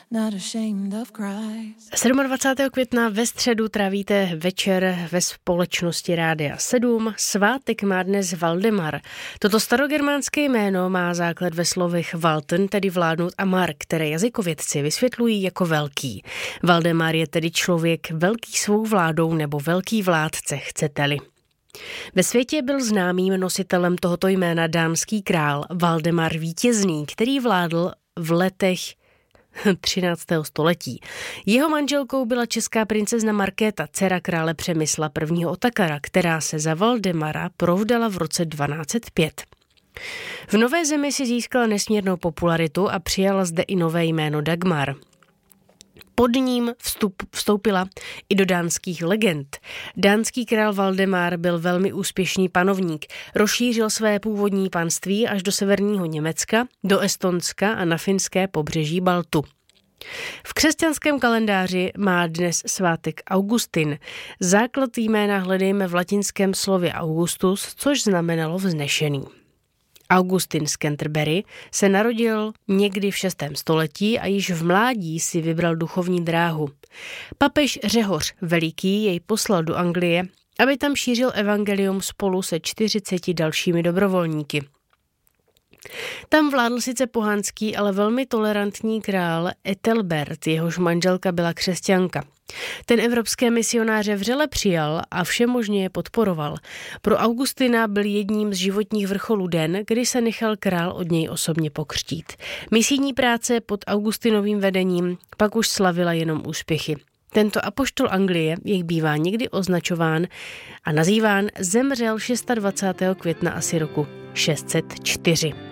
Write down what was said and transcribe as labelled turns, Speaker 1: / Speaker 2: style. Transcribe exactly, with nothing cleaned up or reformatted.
Speaker 1: not ashamed of cries.
Speaker 2: dvacátého sedmého května ve středu trávíte večer ve společnosti Rádia sedm. Svátek má dnes Valdemar. Toto starogermánské jméno má základ ve slovech Walten, tedy vládnout, a Mar, které jazykovědci vysvětlují jako velký. Valdemar je tedy člověk velký svou vládou nebo velký vládce, chcete-li. Ve světě byl známým nositelem tohoto jména dánský král Valdemar Vítězný, který vládl v letech třináctého století. Jeho manželkou byla česká princezna Markéta, dcera krále Přemysla prvního. Otakara, která se za Valdemara provdala v roce dvanáct set pět. V Nové zemi si získala nesmírnou popularitu a přijala zde i nové jméno Dagmar. Pod ním vstup, vstoupila i do dánských legend. Dánský král Valdemar byl velmi úspěšný panovník. Rozšířil své původní panství až do severního Německa, do Estonska a na finské pobřeží Baltu. V křesťanském kalendáři má dnes svátek Augustin. Základ jména hledejme v latinském slově Augustus, což znamenalo vznešený. Augustin z Canterbury se narodil někdy v šestém století a již v mládí si vybral duchovní dráhu. Papež Řehoř Veliký jej poslal do Anglie, aby tam šířil evangelium spolu se čtyřiceti dalšími dobrovolníky. Tam vládl sice pohanský, ale velmi tolerantní král Ethelbert, jehož manželka byla křesťanka. Ten evropské misionáře vřele přijal a všemožně je podporoval. Pro Augustina byl jedním z životních vrcholů den, kdy se nechal král od něj osobně pokřtít. Misijní práce pod Augustinovým vedením pak už slavila jenom úspěchy. Tento apoštol Anglie, jak bývá někdy označován a nazýván, zemřel dvacátého šestého května asi roku šest set čtyři.